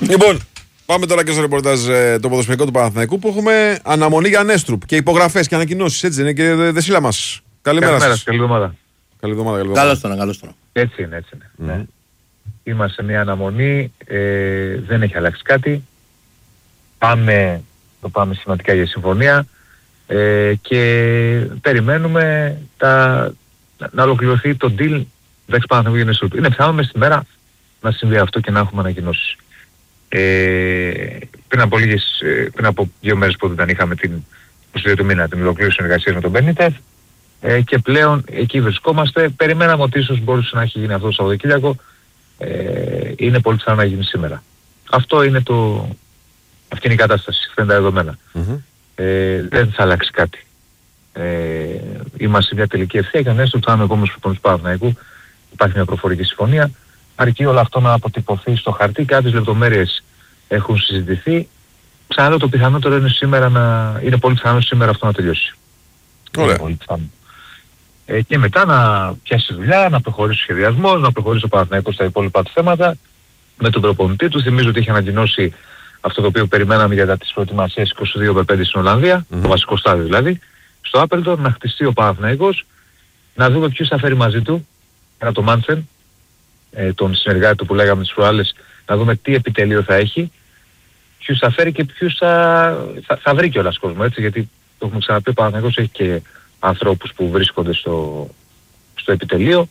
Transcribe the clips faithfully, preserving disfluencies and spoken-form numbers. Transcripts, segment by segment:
Λοιπόν, πάμε τώρα και στο ρεπορτάζ ε, το ποδοσφαιρικό του Παναθηναϊκού που έχουμε αναμονή για Νέστρουπ και υπογραφές και ανακοινώσεις. Έτσι είναι και Δεσίλα μας. Καλημέρα σας. Καλή εβδομάδα. Καλή εβδομάδα, καλή εβδομάδα. Καλώς τώρα, καλώς τώρα. Έτσι είναι, έτσι είναι. Mm. Ναι. Είμαστε σε μια αναμονή, ε, δεν έχει αλλάξει κάτι. Πάμε, το πάμε σημαντικά για συμφωνία ε, και περιμένουμε τα, να ολοκληρωθεί το deal δέκα Παναθηναϊκού για Νέστρουπ. Είναι πιθανό μες στη μέρα να συμβεί αυτό και να έχουμε ανακοινώσεις. Ε, πριν, από λίγες, πριν από δύο μέρες που δεν είχαμε την είκοσι δύο του μήνα την ολοκλήρωση συνεργασίας με τον Μπενίτεφ ε, και πλέον εκεί βρισκόμαστε. Περιμέναμε ότι ίσως μπορούσε να έχει γίνει αυτό το Σαββατοκύριακο. Ε, είναι πολύ πιθανό να γίνει σήμερα. Αυτό είναι το, αυτή είναι η κατάσταση, αυτά είναι τα δεδομένα. Mm-hmm. Ε, δεν θα αλλάξει κάτι. Ε, είμαστε σε μια τελική ευθεία και ανέστω θα είμαι επόμενος προπονητής του Παναθηναϊκού. Υπάρχει μια προφορική συμφωνία. Αρκεί όλο αυτό να αποτυπωθεί στο χαρτί, κάποιες λεπτομέρειες έχουν συζητηθεί. Ξαναλέω το πιθανότερο είναι σήμερα να... είναι πολύ πιθανό σήμερα αυτό να τελειώσει. Ωραία. Πολύ ε, και μετά να πιάσει δουλειά, να προχωρήσει ο σχεδιασμός, να προχωρήσει ο Παναθηναϊκός στα υπόλοιπα του θέματα. Με τον προπονητή του, θυμίζω ότι είχε ανακοινώσει αυτό το οποίο περιμέναμε για τις προετοιμασίες είκοσι δύο με πέντε στην Ολλανδία, mm-hmm. το βασικό στάδιο δηλαδή, στο Άπελτον, να χτιστεί ο Παναθηναϊκός, να δούμε ποιους θα φέρει μαζί του, ένα το Μάντσεν, ε, τον συνεργάτη του που λέγαμε τις προάλλες, να δούμε τι επιτελείο θα έχει, ποιους θα φέρει και ποιους θα, θα, θα βρει κιόλας κόσμο, έτσι, γιατί το έχουμε ξαναπεί, ο Παναθηναϊκός έχει και ανθρώπους που βρίσκονται στο, στο επιτελείο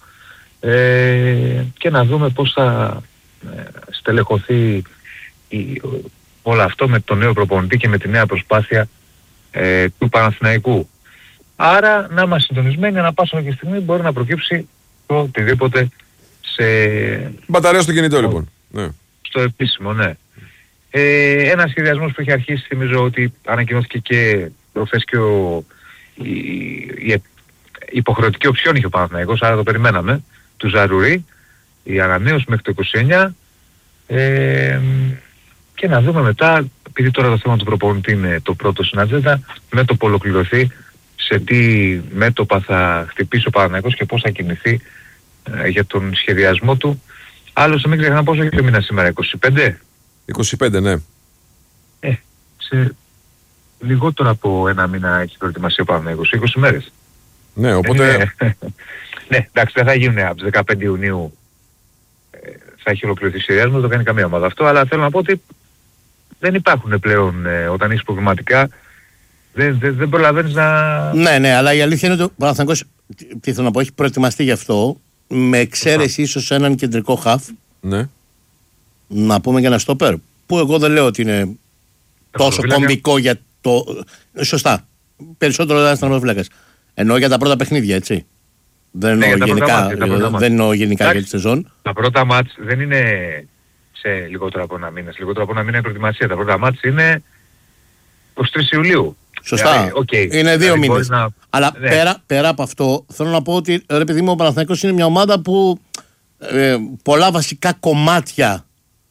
ε, και να δούμε πώς θα ε, στελεχωθεί η, όλο αυτό με τον νέο προπονητή και με τη νέα προσπάθεια ε, του Παναθηναϊκού. Άρα να είμαστε συντονισμένοι, ανά πάσα και στιγμή μπορεί να προκύψει το οτιδήποτε σε... Μπαταρία στο κινητό λοιπόν. Ναι. Στο επίσημο, ναι. Ε, ένας σχεδιασμός που έχει αρχίσει, θυμίζω ότι ανακοινώθηκε και προχθές και ο, η, η, η υποχρεωτική οψιόν είχε ο Παναθηναϊκός, άρα το περιμέναμε, του Ζαρουρί, η ανανέωση μέχρι το είκοσι εννιά ε, και να δούμε μετά, επειδή τώρα το θέμα του προπονητή είναι το πρώτο στην ατζέντα, με το που ολοκληρωθεί σε τι μέτωπα θα χτυπήσει ο Παναθηναϊκός και πώς θα κινηθεί ε, για τον σχεδιασμό του. Άλλωστε μην ξεχνάμε πόσο έχει το μήνα σήμερα, είκοσι πέντε. είκοσι πέντε, ναι. Ε, σε λιγότερο από ένα μήνα έχει προετοιμασία ο Παναθηναϊκός, είκοσι μέρες. Ναι, οπότε... Ε, ναι, εντάξει, δεν θα γίνουν από τις δεκαπέντε Ιουνίου ε, θα έχει ολοκληρωθεί σχεδιασμός, δεν το κάνει καμία ομάδα αυτό, αλλά θέλω να πω ότι δεν υπάρχουν πλέον ε, όταν έχεις προβληματικά, δεν, δεν, δεν προλαβαίνεις να... Ναι, ναι, αλλά η αλήθεια είναι ότι ο Παναθηναϊκός, τι θέλω να πω, έχει προετοιμαστεί γι' αυτό, με εξαίρεση ίσως έναν κεντρικό χαφ, ναι. να πούμε και ένα στόπερ, που εγώ δεν λέω ότι είναι τόσο κομβικό για το... Σωστά, περισσότερο δεν είναι τερματοφύλακας. Εννοώ για τα πρώτα παιχνίδια, έτσι. Δεν εννοώ ναι, γενικά, δεν εννοώ γενικά για τη σεζόν. Τα πρώτα μάτς δεν είναι σε λιγότερο από ένα μήνα. Σε λιγότερο από ένα μήνα η προετοιμασία. Τα πρώτα μάτς είναι είκοσι τρεις Ιουλίου. Σωστά. Δηλαδή, okay. Είναι δύο δηλαδή μήνες. Να... Αλλά ναι. πέρα, πέρα από αυτό θέλω να πω ότι ρε παιδί μου, ο Παναθηναϊκός είναι μια ομάδα που ε, πολλά βασικά κομμάτια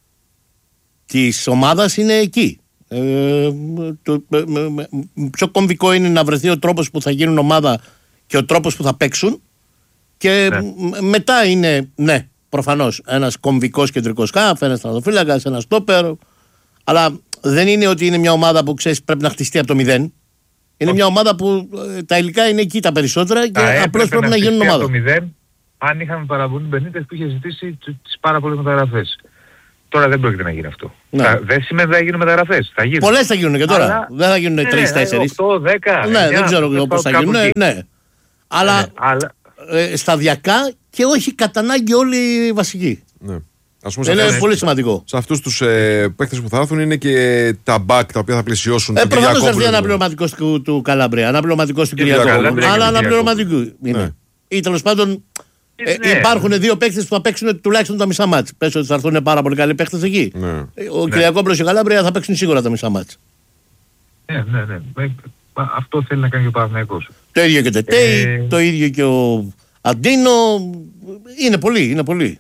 της ομάδας είναι εκεί. Ε, το, ε, ε, πιο κομβικό είναι να βρεθεί ο τρόπος που θα γίνουν ομάδα και ο τρόπος που θα παίξουν και ναι. μετά είναι ναι προφανώς ένας κομβικός κεντρικός χαφ, ένας τερματοφύλακας, ένας στόπερ, αλλά δεν είναι ότι είναι μια ομάδα που ξέρεις πρέπει να χτιστεί από το μηδέν. Είναι μια ομάδα που ε, τα υλικά είναι εκεί τα περισσότερα και α, απλώς πρέπει να, να γίνουν ομάδα. Από το μηδέν, αν είχαμε παραβολή Μπενίτεφ που είχε ζητήσει τις πάρα πολλές μεταγραφές. Τώρα δεν πρόκειται να γίνει αυτό. Ναι. Θα, δεν σημαίνει ότι θα γίνουν μεταγραφές. Θα γίνουν. Πολλές θα γίνουν και τώρα. Αλλά, δεν θα γίνουν τρεις τέσσερις. οκτώ, δέκα, ναι, δεν ξέρω πώς θα γίνουν. Ναι, ναι. Αλλά, ναι, αλλά... Ε, σταδιακά και όχι κατά ανάγκη όλοι οι βασικοί. Ναι. Ας πούμε, είναι αυτούς, πολύ σημαντικό. Σε αυτούς τους ε, παίκτες που θα έρθουν είναι και τα μπακ τα οποία θα πλησιώσουν. Ε, προφανώς θα έρθει αναπληρωματικός του, του Καλάμπρια, αναπληρωματικός του Κυριακού. Αλλά αναπληρωματικού είναι. Ναι. Ή τέλος πάντων ε, ναι. υπάρχουν δύο παίκτες που θα παίξουν τουλάχιστον τα μισά μάτς. Πες ότι θα έρθουν πάρα πολύ καλοί παίκτες εκεί. Ναι. Ο ναι. Κυριακόπουλος και ο Καλάμπρια θα παίξουν σίγουρα τα μισά μάτς. Ναι, ναι, ναι. Αυτό θέλει να κάνει και ο Παναθηναϊκός. Το ίδιο και ο Τετέι, ε... το ίδιο και ο Αντίνο. Είναι πολύ, είναι πολύ.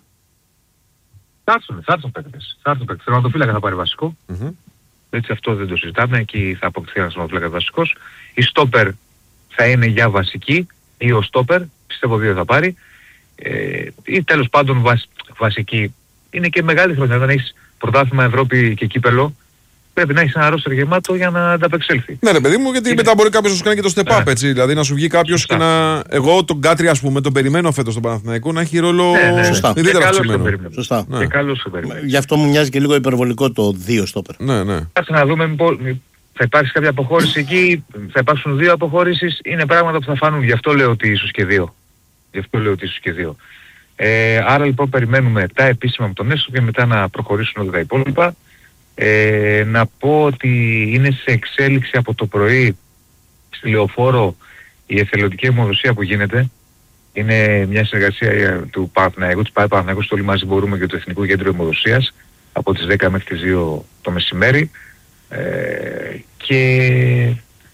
Θα έρθουν, θα έρθουν παίκτες. Θα έρθουν παίκτες. Τερματοφύλακα θα πάρει βασικό. Mm-hmm. Έτσι αυτό δεν το συζητάμε. Εκεί θα αποκτηθεί ένας τερματοφύλακας βασικός. Η στόπερ θα είναι για βασική ή ο στόπερ. Πιστεύω δύο θα πάρει. Ε, ή τέλος πάντων βασ, βασική είναι και μεγάλη χρονιά. Δεν έχεις πρωτάθλημα Ευρώπη και κύπελο. Πρέπει να έχεις ένα ρόστερ γεμάτο για να ανταπεξέλθει. Ναι, ρε παιδί μου, γιατί είναι... μετά μπορεί κάποιος να σου κάνει και το step up, έτσι. Δηλαδή να σου βγει κάποιος και να. Εγώ τον Κάτρι, ας πούμε, τον περιμένω φέτος στον Παναθηναϊκό να έχει ρόλο. Ναι, ναι. Σωστά. Ιδιαίτερα αυξημένο. Σωστά. Ναι. Και καλώς το περιμένω. Γι' αυτό μου μοιάζει και λίγο υπερβολικό το δύο στόπερ. Ναι, ναι. Κάτσε να δούμε μήπως θα υπάρξει κάποια αποχώρηση εκεί, θα υπάρξουν δύο αποχώρησεις. Είναι πράγματα που θα φανούν. Γι' αυτό λέω ότι ίσως και δύο. Γι' αυτό λέω ότι ίσως και δύο. Ε, άρα λοιπόν περιμένουμε τα επίσημα με τον Έσο και μετά να προχωρήσουν όλα τα υπόλοιπα. Ε, να πω ότι είναι σε εξέλιξη από το πρωί στη Λεωφόρο η εθελοντική αιμοδοσία που γίνεται. Είναι μια συνεργασία του Παναθηναϊκού, της ΠΑΕ Παναθηναϊκού, στο όλοι μαζί μπορούμε, και του Εθνικού Κέντρου Αιμοδοσίας, από τις δέκα μέχρι τις δύο το μεσημέρι. Ε, και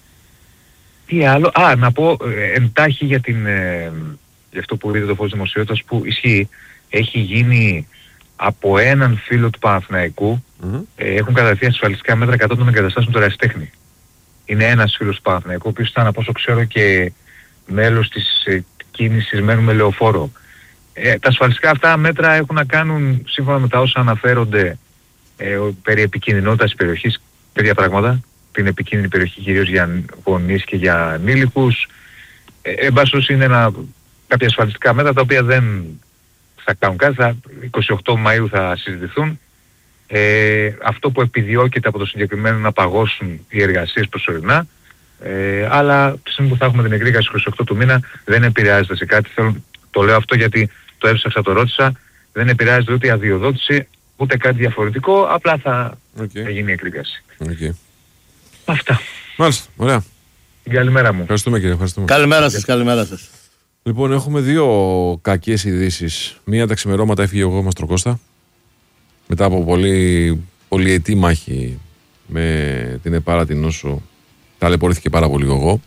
τι άλλο, α, να πω ε, εντάχει για, την, ε, για αυτό που είδε το φως δημοσιότητας, που ισχύει, έχει γίνει από έναν φίλο του Παναθηναϊκού, mm-hmm. ε, έχουν καταρθεί ασφαλιστικά μέτρα κατά των εγκαταστάσεων του Ερασιτέχνη. Είναι ένας φίλος του Παναθηναϊκού, ο οποίος ήταν, από όσο ξέρω, και μέλος της ε, κίνησης Μένου με Λεωφόρο. Ε, τα ασφαλιστικά αυτά μέτρα έχουν να κάνουν, σύμφωνα με τα όσα αναφέρονται, ε, περί επικινδυνότητας της περιοχής, τέτοια πράγματα. Την επικίνδυνη περιοχή κυρίως για γονείς και για ανήλικους. Ε, εν πάση είναι ένα, κάποια ασφαλιστικά μέτρα τα οποία δεν θα κάνουν κάτι, θα, εικοστή ογδόη Μαΐου θα συζητηθούν. Ε, αυτό που επιδιώκεται από το συγκεκριμένο να παγώσουν οι εργασίες προσωρινά, ε, αλλά τη στιγμή που θα έχουμε την εκδίκαση εικοστή ογδόη του μήνα δεν επηρεάζεται σε κάτι. Θέλω, το λέω αυτό γιατί το έψαξα, το ρώτησα, δεν επηρεάζεται ούτε η αδειοδότηση ούτε κάτι διαφορετικό, απλά θα, okay. θα γίνει η εκδίκαση. Okay. Αυτά. Μάλιστα, ωραία. Καλημέρα μου. Ευχαριστούμε, κύριε. Ευχαριστούμε. Καλημέρα σας, καλημέρα σας. Λοιπόν, έχουμε δύο κακές ειδήσεις. Μία, τα ξημερώματα έφυγε ο Μαστροκώστα. Μετά από πολύ, πολυετή μάχη με την ΕΠΑΡΑ την Νόσο, ταλαιπωρήθηκε πάρα πολύ εγώ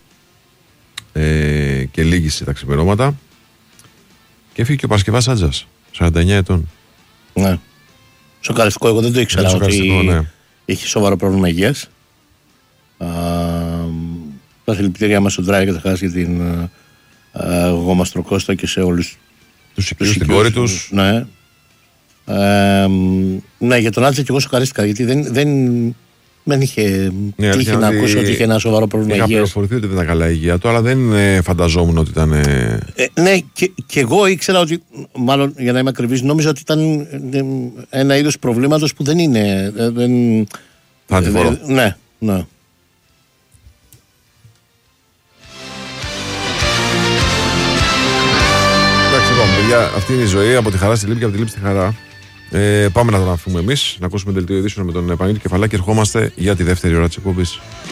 ε, και λύγησε τα ξημερώματα. Και έφυγε και ο Παρασκευάς Άτζας, σαράντα εννιά ετών. Ναι. Σοκαριστικό, εγώ δεν το ήξερα ότι ναι. είχε σοβαρό πρόβλημα υγείας. Τα συλληπιτήριά μας στον Τράι καταρχάς για την Γομαστροκώστα και σε όλους τους οικείους, την κόρη τους. Ναι. Ε, ναι, για τον Άτζα και εγώ σοκαρίστηκα, γιατί δεν, δεν, δεν είχε ναι, τύχει να ακούσει ότι είχε ένα σοβαρό πρόβλημα υγείας. Είχα πληροφορηθεί ότι δεν ήταν καλά η υγεία του, αλλά δεν ε, φανταζόμουν ότι ήταν... Ε... Ε, ναι, και, και εγώ ήξερα ότι, μάλλον για να είμαι ακριβής, νόμιζα ότι ήταν ε, ένα είδος προβλήματος που δεν είναι... Ε, δεν, Θανατηφόρο. Ε, ναι, ναι. Παιδιά, αυτή είναι η ζωή, από τη χαρά στη λύπη και από τη λύπη στη χαρά. Ε, πάμε να το αναφέρουμε εμείς, να ακούσουμε δελτίο ειδήσεων με τον Παναγιώτη Κεφαλάκη και ερχόμαστε για τη δεύτερη ώρα της εκπομπής.